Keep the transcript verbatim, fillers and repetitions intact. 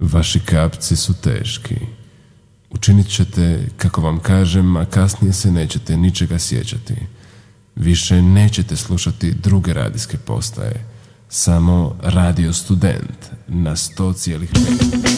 Vaši kapci su teški. Učinit ćete kako vam kažem, a kasnije se nećete ničega sjećati. Više nećete slušati druge radijske postaje. Samo Radio Student na sto zarez pet.